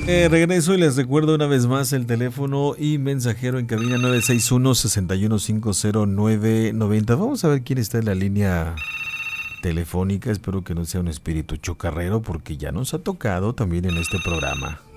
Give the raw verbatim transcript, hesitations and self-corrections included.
Eh, regreso y les recuerdo una vez más el teléfono y mensajero en cabina nueve seis uno, seis uno cinco cero nueve nueve cero. Vamos a ver quién está en la línea telefónica. Espero que no sea un espíritu chocarrero porque ya nos ha tocado también en este programa.